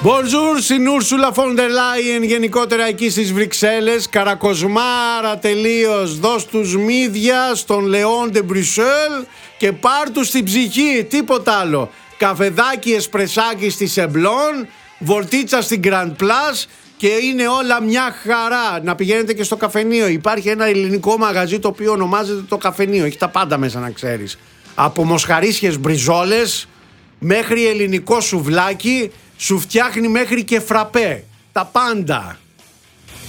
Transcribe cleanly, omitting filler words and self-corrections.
Bonjour στην Ursula von der Leyen, γενικότερα εκεί στις Βρυξέλλες. Καρακοσμάρα τελείως. Δώσ' τους μύδια στον Λεόν de Bruxelles και πάρ' τους στην ψυχή. Τίποτα άλλο. Καφεδάκι, εσπρεσάκι στη Σεμπλόν, βολτίτσα στην Grand Place και είναι όλα μια χαρά. Να πηγαίνετε και στο καφενείο. Υπάρχει ένα ελληνικό μαγαζί το οποίο ονομάζεται το Καφενείο. Έχει τα πάντα μέσα, να ξέρεις. Από μοσχαρίσιες μπριζόλες μέχρι ελληνικό σουβλάκι. Σου φτιάχνει μέχρι και φραπέ. Τα πάντα.